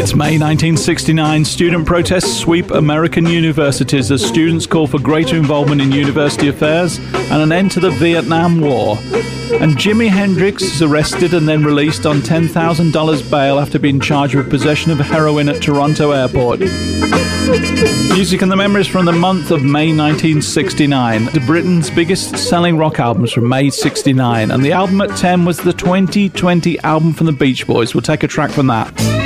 It's May 1969. Student protests sweep American universities as students call for greater involvement in university affairs and an end to the Vietnam War. And Jimi Hendrix is arrested and then released on $10,000 bail after being charged with possession of heroin at Toronto Airport. Music and the memories from the month of May 1969. Britain's biggest selling rock albums from May 69. And the album at 10 was the 2020 album from the Beach Boys. We'll take a track from that.